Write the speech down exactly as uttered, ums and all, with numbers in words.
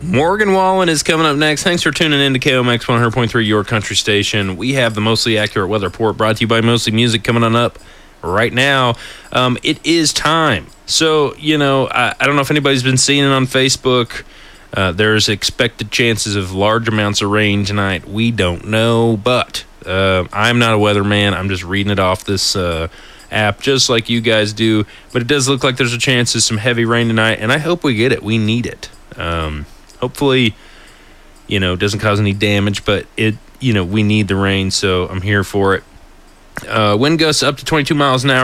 Morgan Wallen is coming up next. Thanks for tuning in to K O M X one hundred point three, your country station. We have the Mostly Accurate Weather Report brought to you by Mostly Music coming on up right now. Um, it is time. So, you know, I, I don't know if anybody's been seeing it on Facebook. Uh, there's expected chances of large amounts of rain tonight. We don't know, but uh, I'm not a weatherman. I'm just reading it off this uh, app just like you guys do. But it does look like there's a chance of some heavy rain tonight, and I hope we get it. We need it. Um, hopefully, you know, it doesn't cause any damage, but it, you know, we need the rain, so I'm here for it. Uh, wind gusts up to twenty-two miles an hour.